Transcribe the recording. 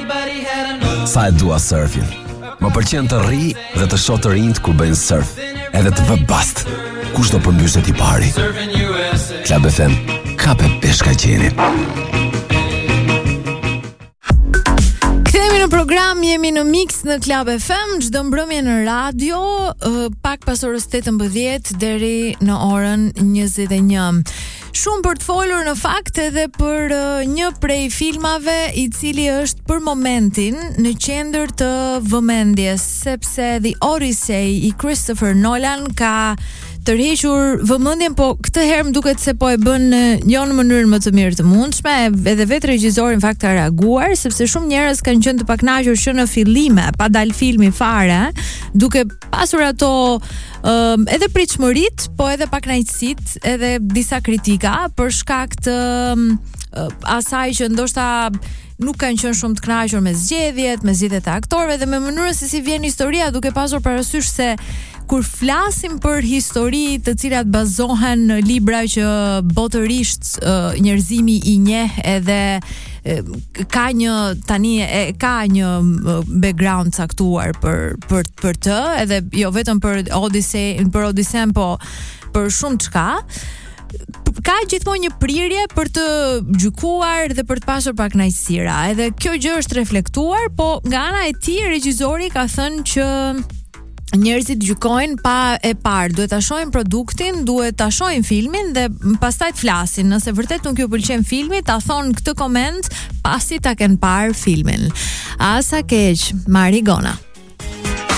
Sa e dua surfin. Më pëlqen të rri dhe të shoh të rinjt kur bëjnë surf. Edhe të vë bast. Kush do përmbyset i pari? Club FM, kape peshka qenit. Kthehemi në program, jemi në Mix në Club FM, çdo mbrëmje në radio, pak pas orës 18 deri në orën 21. Shumë për të folur në fakt edhe për një prej filmave i cili është për momentin në qendër të vëmendjes, sepse The Odyssey i Christopher Nolan ka tërhequr vëmendjen, po këtë herë më duket se po e bën jo në mënyrën më të mirë të mundshme, edhe vetë regjizori në fakt ka reaguar, sepse shumë njerëz kanë qenë të pakënaqur që në fillime, pa dal filmi fare, duke pasur ato edhe pritshmëritë, po edhe pakënaqësitë, edhe disa kritika për shkak të asaj që ndoshta nuk kanë qenë shumë të kënaqur me zgjedhjet e aktorëve dhe me mënyrën se si vjen historia, duke pasur parasysh se kur flasim për histori të cilat bazohen në libra që botërisht njerëzimi i njeh edhe ka një background caktuar për të, edhe jo vetëm për Odyssey, po për shumë çka, ka gjithmonë një prirje për të gjykuar dhe për të pasur pak kënaqësira. Edhe kjo gjë është reflektuar, po nga ana e tij regjizori ka thënë që njerëzit gjykojnë pa e parë, duhet ta shohin produktin, duhet ta shohin filmin dhe pastaj të flasin. Nëse vërtet nuk ju pëlqen filmi, ta thonë këtë koment pasi ta kenë parë filmin. Asa keq, Marigona.